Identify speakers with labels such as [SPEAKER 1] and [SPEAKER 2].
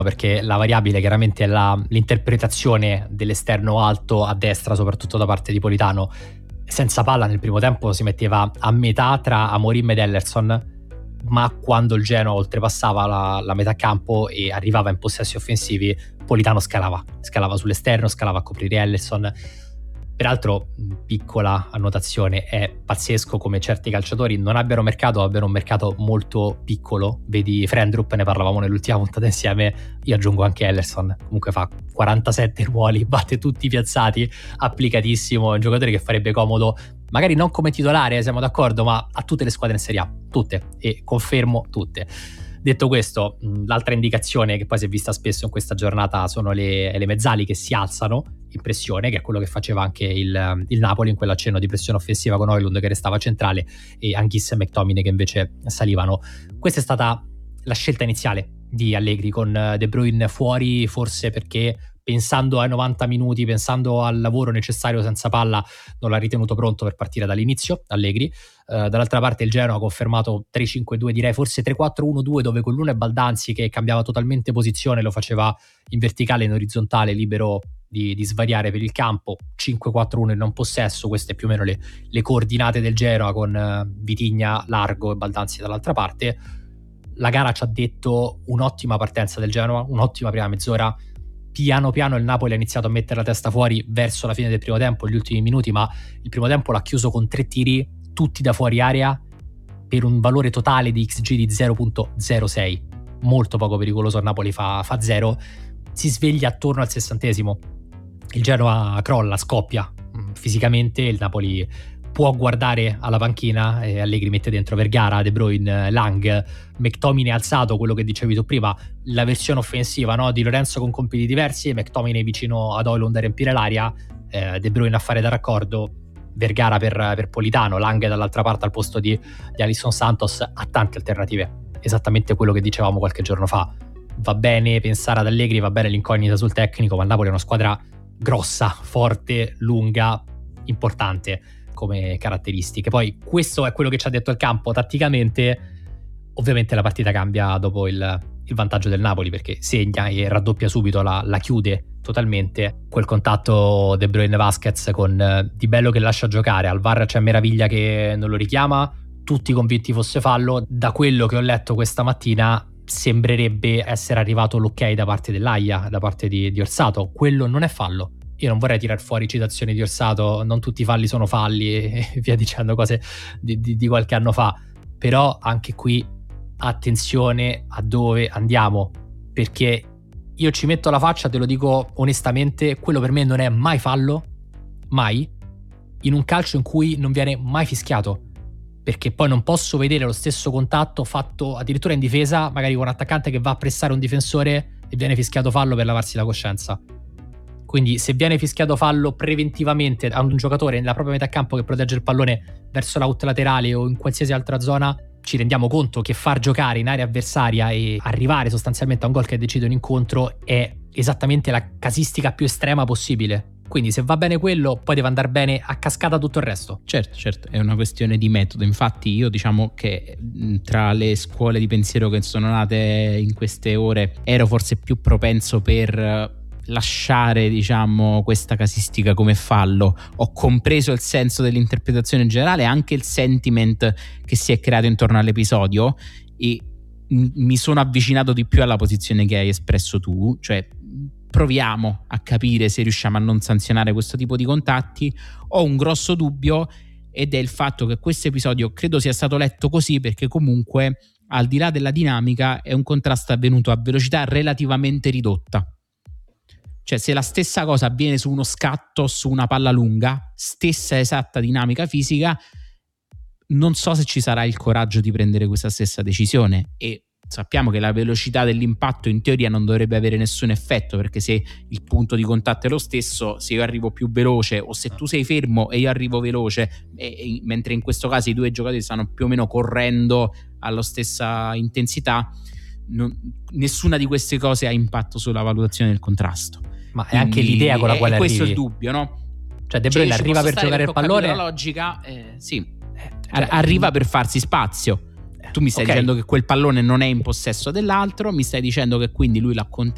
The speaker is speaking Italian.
[SPEAKER 1] perché la variabile chiaramente è l'interpretazione dell'esterno alto a destra, soprattutto da parte di Politano. Senza palla nel primo tempo si metteva a metà tra Amorim ed Ellerson, ma quando il Genoa oltrepassava la metà campo e arrivava in possessi offensivi, Politano scalava sull'esterno, scalava a coprire Ellerson. Peraltro, piccola annotazione, è pazzesco come certi calciatori non abbiano un mercato molto piccolo. Vedi Frendrup, ne parlavamo nell'ultima puntata insieme, io aggiungo anche Ellerson, comunque fa 47 ruoli, batte tutti i piazzati, applicatissimo, è un giocatore che farebbe comodo, magari non come titolare, siamo d'accordo, ma a tutte le squadre in Serie A, tutte, e confermo tutte. Detto questo, l'altra indicazione che poi si è vista spesso in questa giornata sono le mezzali che si alzano in pressione, che è quello che faceva anche il Napoli in quell'accenno di pressione offensiva con Højlund che restava centrale e Anguissa e McTominay che invece salivano. Questa è stata la scelta iniziale di Allegri, con De Bruyne fuori, forse perché pensando ai 90 minuti, pensando al lavoro necessario senza palla, non l'ha ritenuto pronto per partire dall'inizio Allegri. Dall'altra parte il Genoa ha confermato 3-5-2, direi forse 3-4-1-2, dove con l'uno è Baldanzi che cambiava totalmente posizione, lo faceva in verticale, in orizzontale, libero di svariare per il campo. 5-4-1 in non possesso, queste più o meno le coordinate del Genoa, con Vitigna largo e Baldanzi dall'altra parte. La gara ci ha detto un'ottima partenza del Genoa, un'ottima prima mezz'ora. Piano piano il Napoli ha iniziato a mettere la testa fuori verso la fine del primo tempo, gli ultimi minuti, ma il primo tempo l'ha chiuso con 3 tiri, tutti da fuori area, per un valore totale di XG di 0.06. Molto poco pericoloso. Il Napoli fa 0, si sveglia attorno al 60°. Il Genoa crolla, scoppia fisicamente, il Napoli può guardare alla panchina e Allegri mette dentro Vergara, De Bruyne, Lang, McTominay alzato, quello che dicevi tu prima, la versione offensiva, no? Di Lorenzo con compiti diversi, McTominay vicino ad Højlund a riempire l'aria, De Bruyne a fare da raccordo, Vergara per Politano, Lang dall'altra parte al posto di Alisson Santos. Ha tante alternative, esattamente quello che dicevamo qualche giorno fa. Va bene pensare ad Allegri, va bene l'incognita sul tecnico, ma il Napoli è una squadra grossa, forte, lunga, importante come caratteristiche. Poi questo è quello che ci ha detto il campo. Tatticamente ovviamente la partita cambia dopo il vantaggio del Napoli, perché segna e raddoppia subito, la chiude totalmente. Quel contatto De Bruyne-Vasquez con Di Bello che lascia giocare, al VAR c'è Meraviglia che non lo richiama, tutti convinti fosse fallo. Da quello che ho letto questa mattina sembrerebbe essere arrivato l'ok da parte dell'AIA, da parte di Orsato. Quello non è fallo. Io non vorrei tirar fuori citazioni di Orsato, non tutti i falli sono falli e via dicendo cose di qualche anno fa, però anche qui attenzione a dove andiamo, perché io ci metto la faccia, te lo dico onestamente, quello per me non è mai fallo, mai, in un calcio in cui non viene mai fischiato, perché poi non posso vedere lo stesso contatto fatto addirittura in difesa, magari con un attaccante che va a pressare un difensore e viene fischiato fallo per lavarsi la coscienza. Quindi se viene fischiato fallo preventivamente a un giocatore nella propria metà campo che protegge il pallone verso l'out laterale o in qualsiasi altra zona, ci rendiamo conto che far giocare in area avversaria e arrivare sostanzialmente a un gol che decide un incontro è esattamente la casistica più estrema possibile. Quindi se va bene quello, poi deve andare bene a cascata tutto il resto.
[SPEAKER 2] Certo, è una questione di metodo. Infatti io diciamo che tra le scuole di pensiero che sono nate in queste ore ero forse più propenso per lasciare, diciamo, questa casistica come fallo. Ho compreso il senso dell'interpretazione generale, anche il sentiment che si è creato intorno all'episodio, e mi sono avvicinato di più alla posizione che hai espresso tu, cioè proviamo a capire se riusciamo a non sanzionare questo tipo di contatti. Ho un grosso dubbio, ed è il fatto che questo episodio credo sia stato letto così perché comunque, al di là della dinamica, è un contrasto avvenuto a velocità relativamente ridotta. Cioè, se la stessa cosa avviene su uno scatto, su una palla lunga, stessa esatta dinamica fisica, non so se ci sarà il coraggio di prendere questa stessa decisione. E sappiamo che la velocità dell'impatto in teoria non dovrebbe avere nessun effetto, perché se il punto di contatto è lo stesso, se io arrivo più veloce o se tu sei fermo e io arrivo veloce, mentre in questo caso i due giocatori stanno più o meno correndo alla stessa intensità, nessuna di queste cose ha impatto sulla valutazione del contrasto.
[SPEAKER 1] Ma è anche l'idea con la quale arrivi.
[SPEAKER 2] Questo è il dubbio, no?
[SPEAKER 1] Cioè De Bruyne arriva per giocare il pallone.
[SPEAKER 2] La logica, arriva per farsi spazio. Tu mi stai dicendo che quel pallone non è in possesso dell'altro, mi stai dicendo che quindi lui l'ha